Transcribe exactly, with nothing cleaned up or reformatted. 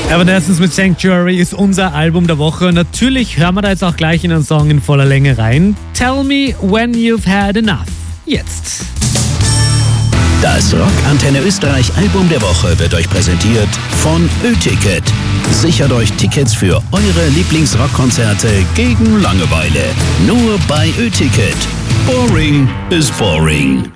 Evanescence mit Sanctuary ist unser Album der Woche. Und natürlich hören wir da jetzt auch gleich in einen Song in voller Länge rein. Tell me when you've had enough. Jetzt. Das Rock Antenne Österreich Album der Woche wird euch präsentiert von Ö-Ticket. Sichert euch Tickets für eure Lieblingsrockkonzerte gegen Langeweile. Nur bei Ö-Ticket. Boring is boring.